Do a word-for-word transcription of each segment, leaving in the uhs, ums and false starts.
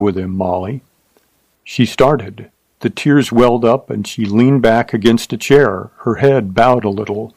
with him, Molly." She started. The tears welled up and she leaned back against a chair, her head bowed a little.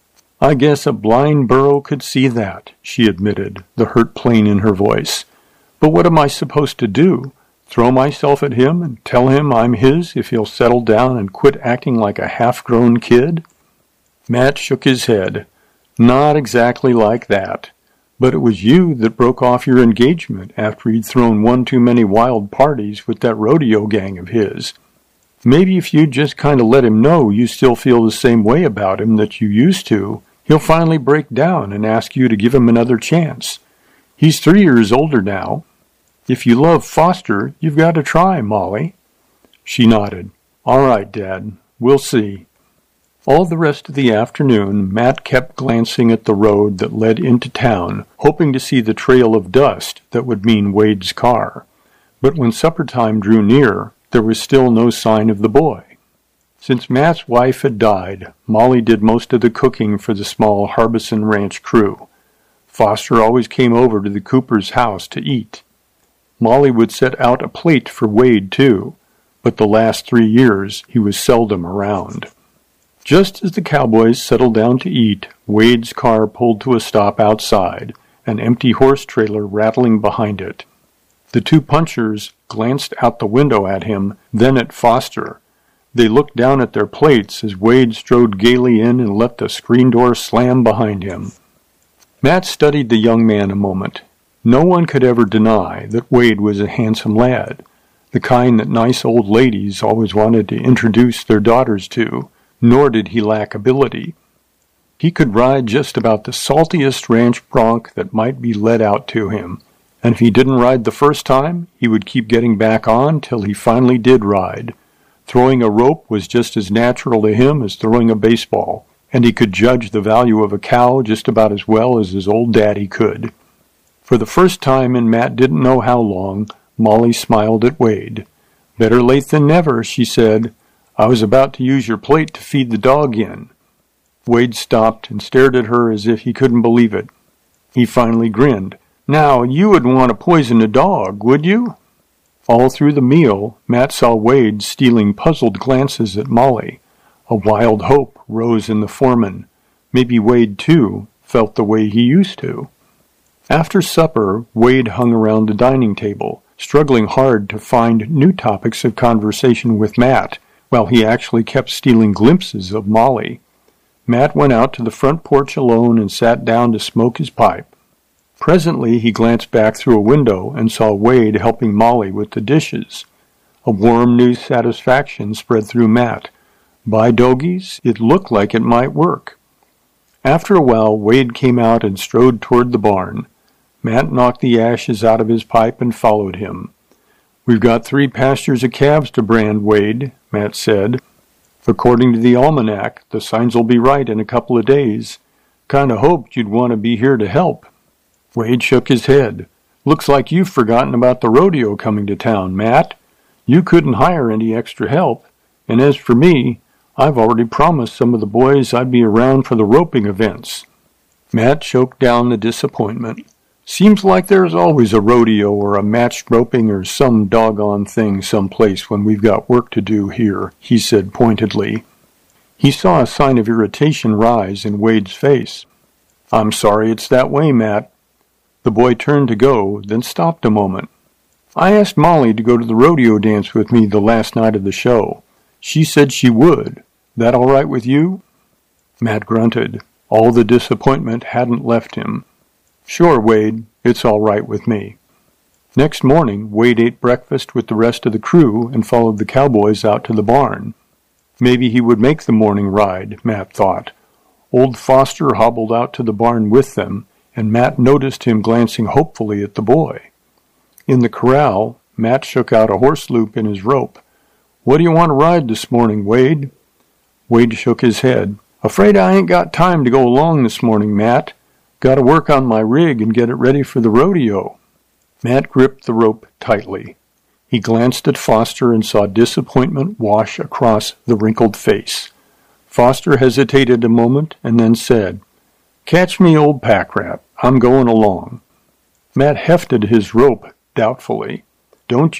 "I guess a blind burro could see that," she admitted, the hurt plain in her voice. "But what am I supposed to do? Throw myself at him and tell him I'm his if he'll settle down and quit acting like a half-grown kid?" Matt shook his head. "Not exactly like that. But it was you that broke off your engagement after he'd thrown one too many wild parties with that rodeo gang of his. Maybe if you'd just kind of let him know you still feel the same way about him that you used to, he'll finally break down and ask you to give him another chance. He's three years older now. If you love Foster, you've got to try, Molly." She nodded. "All right, Dad. We'll see." All the rest of the afternoon, Matt kept glancing at the road that led into town, hoping to see the trail of dust that would mean Wade's car. But when supper time drew near, there was still no sign of the boy. Since Matt's wife had died, Molly did most of the cooking for the small Harbison Ranch crew. Foster always came over to the Cooper's house to eat. Molly would set out a plate for Wade, too, but the last three years he was seldom around. Just as the cowboys settled down to eat, Wade's car pulled to a stop outside, an empty horse trailer rattling behind it. The two punchers glanced out the window at him, then at Foster. They looked down at their plates as Wade strode gaily in and let the screen door slam behind him. Matt studied the young man a moment. No one could ever deny that Wade was a handsome lad, the kind that nice old ladies always wanted to introduce their daughters to, nor did he lack ability. He could ride just about the saltiest ranch bronc that might be led out to him, and if he didn't ride the first time, he would keep getting back on till he finally did ride. Throwing a rope was just as natural to him as throwing a baseball, and he could judge the value of a cow just about as well as his old daddy could. For the first time in Matt didn't know how long, Molly smiled at Wade. "Better late than never," she said. "I was about to use your plate to feed the dog in." Wade stopped and stared at her as if he couldn't believe it. He finally grinned. "Now, you wouldn't want to poison a dog, would you?" All through the meal, Matt saw Wade stealing puzzled glances at Molly. A wild hope rose in the foreman. Maybe Wade, too, felt the way he used to. After supper, Wade hung around the dining table, struggling hard to find new topics of conversation with Matt, while he actually kept stealing glimpses of Molly. Matt went out to the front porch alone and sat down to smoke his pipe. Presently he glanced back through a window and saw Wade helping Molly with the dishes. A warm new satisfaction spread through Matt. By dogies, it looked like it might work. After a while, Wade came out and strode toward the barn. Matt knocked the ashes out of his pipe and followed him. "We've got three pastures of calves to brand, Wade," Matt said. "According to the almanac, the signs'll be right in a couple of days. Kinda hoped you'd want to be here to help." Wade shook his head. "Looks like you've forgotten about the rodeo coming to town, Matt. You couldn't hire any extra help. And as for me, I've already promised some of the boys I'd be around for the roping events." Matt choked down the disappointment. "Seems like there's always a rodeo or a matched roping or some doggone thing someplace when we've got work to do here," he said pointedly. He saw a sign of irritation rise in Wade's face. "I'm sorry it's that way, Matt." The boy turned to go, then stopped a moment. "I asked Molly to go to the rodeo dance with me the last night of the show. She said she would. That all right with you?" Matt grunted. All the disappointment hadn't left him. "Sure, Wade. It's all right with me." Next morning, Wade ate breakfast with the rest of the crew and followed the cowboys out to the barn. Maybe he would make the morning ride, Matt thought. Old Foster hobbled out to the barn with them, and Matt noticed him glancing hopefully at the boy. In the corral, Matt shook out a horse loop in his rope. "What do you want to ride this morning, Wade?" Wade shook his head. "Afraid I ain't got time to go along this morning, Matt. Got to work on my rig and get it ready for the rodeo." Matt gripped the rope tightly. He glanced at Foster and saw disappointment wash across the wrinkled face. Foster hesitated a moment and then said, "Catch me, old pack rat. I'm going along." Matt hefted his rope doubtfully. Don't